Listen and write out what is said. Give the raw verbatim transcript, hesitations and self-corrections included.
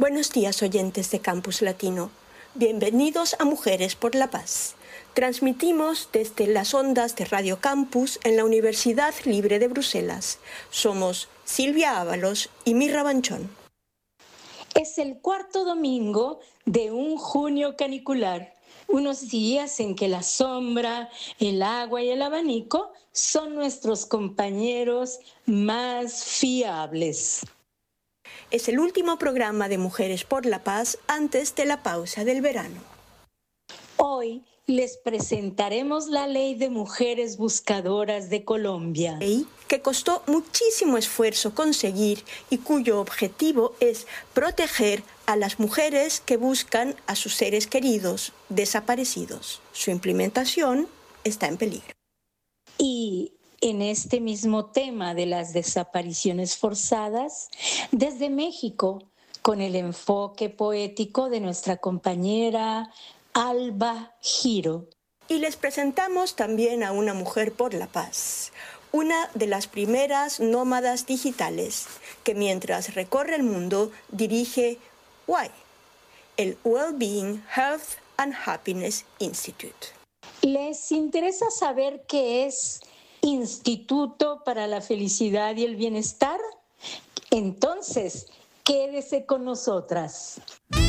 Buenos días, oyentes de Campus Latino. Bienvenidos a Mujeres por la Paz. Transmitimos desde las ondas de Radio Campus en la Universidad Libre de Bruselas. Somos Silvia Ábalos y Mirra Banchón. Es el cuarto domingo de un junio canicular, unos días en que la sombra, el agua y el abanico son nuestros compañeros más fiables. Es el último programa de Mujeres por la Paz antes de la pausa del verano. Hoy les presentaremos la Ley de Mujeres Buscadoras de Colombia. Ley que costó muchísimo esfuerzo conseguir y cuyo objetivo es proteger a las mujeres que buscan a sus seres queridos desaparecidos. Su implementación está en peligro. Y en este mismo tema de las desapariciones forzadas, desde México, con el enfoque poético de nuestra compañera Alba Giro. Y les presentamos también a una mujer por la paz, una de las primeras nómadas digitales que mientras recorre el mundo dirige W H I, el Wellbeing, Health and Happiness Institute. ¿Les interesa saber qué es Instituto para la Felicidad y el Bienestar? Entonces, quédese con nosotras.